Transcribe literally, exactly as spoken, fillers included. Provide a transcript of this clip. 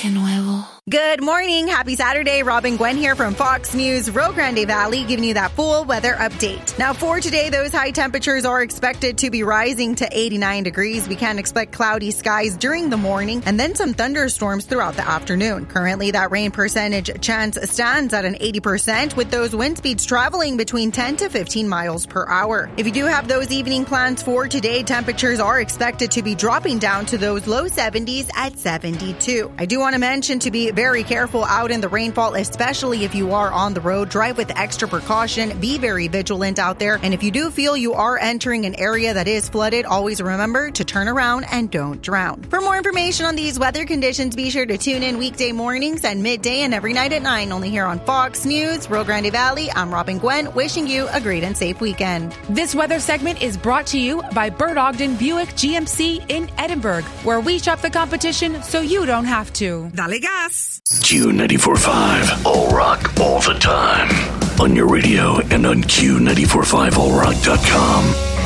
Que nuevo. Good morning. Happy Saturday. Robin Gwen here from Fox News Rio Grande Valley, giving you that full weather update. Now, for today, those high temperatures are expected to be rising to eighty-nine degrees. We can expect cloudy skies during the morning and then some thunderstorms throughout the afternoon. Currently, that rain percentage chance stands at an eighty percent, with those wind speeds traveling between ten to fifteen miles per hour. If you do have those evening plans for today, temperatures are expected to be dropping down to those low seventies at seventy-two. I do want to mention to be very careful out in the rainfall, especially if you are on the road. Drive with extra precaution. Be very vigilant out there. And if you do feel you are entering an area that is flooded, always remember to turn around and don't drown. For more information on these weather conditions, be sure to tune in weekday mornings and midday and every night at nine, only here on Fox News Rio Grande Valley. I'm Robin Gwen, wishing you a great and safe weekend. This weather segment is brought to you by Bert Ogden Buick G M C in Edinburgh, where we shop the competition so you don't have to. Dale gas! Q ninety-four point five, all rock, all the time. On your radio and on Q nine four five all rock dot com.